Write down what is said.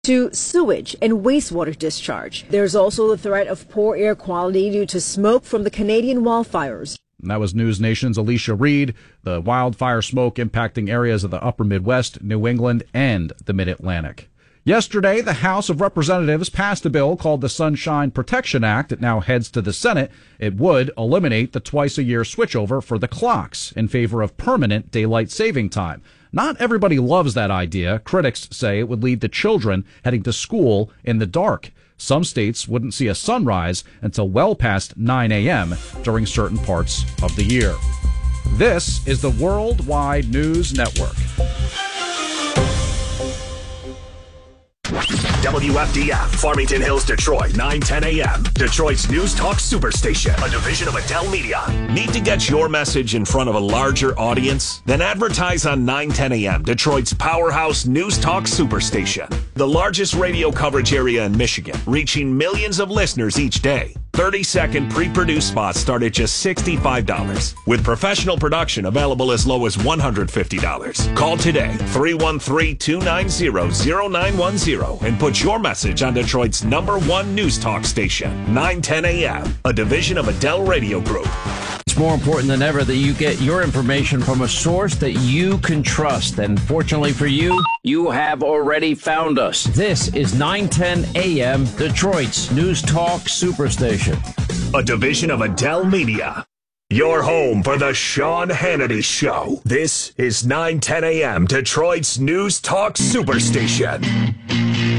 to sewage and wastewater discharge. There's also the threat of poor air quality due to smoke from the Canadian wildfires. And that was News Nation's Alicia Reed. The wildfire smoke impacting areas of the upper Midwest, New England, and the Mid-Atlantic. Yesterday, the House of Representatives passed a bill called the Sunshine Protection Act. It now heads to the Senate. It would eliminate the twice-a-year switchover for the clocks in favor of permanent daylight saving time. Not everybody loves that idea. Critics say it would lead to children heading to school in the dark. Some states wouldn't see a sunrise until well past 9 a.m. during certain parts of the year. This is the Worldwide News Network. WFDF, Farmington Hills, Detroit, 9:10 a.m. Detroit's News Talk Superstation, a division of Adele Media. Need to get your message in front of a larger audience? Then advertise on 9:10 a.m. Detroit's powerhouse News Talk Superstation, the largest radio coverage area in Michigan, reaching millions of listeners each day. 30-second pre-produced spots start at just $65, with professional production available as low as $150. Call today, 313-290-0910, and put your message on Detroit's #1 news talk station, 9:10 a.m., a division of Adele Radio Group. It's more important than ever that you get your information from a source that you can trust. And fortunately for you, you have already found us. This is 9:10 a.m., Detroit's News Talk Superstation. A division of Adele Media. Your home for the Sean Hannity Show. This is 9:10 a.m., Detroit's News Talk Superstation.